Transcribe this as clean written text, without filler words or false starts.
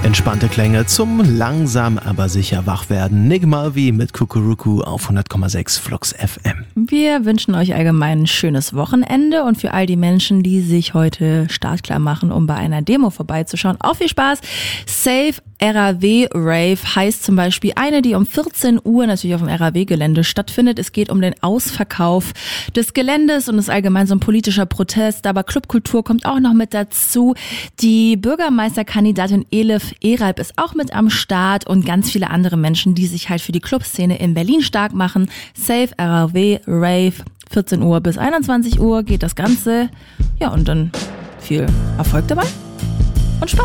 Entspannte Klänge zum langsam aber sicher Wachwerden. Nick Mulvey mit Kukuruku auf 100,6 Flux FM. Wir wünschen euch allgemein ein schönes Wochenende und für all die Menschen, die sich heute startklar machen, um bei einer Demo vorbeizuschauen, auch viel Spaß. Safe RAW Rave heißt zum Beispiel eine, die um 14 Uhr natürlich auf dem RAW-Gelände stattfindet. Es geht um den Ausverkauf des Geländes und ist allgemein so ein politischer Protest, aber Clubkultur kommt auch noch mit dazu. Die Bürgermeisterkandidatin Elif Eralp ist auch mit am Start und ganz viele andere Menschen, die sich halt für die Clubszene in Berlin stark machen. Safe RAW Rave, 14 Uhr bis 21 Uhr geht das Ganze. Ja, und dann viel Erfolg dabei und Spaß.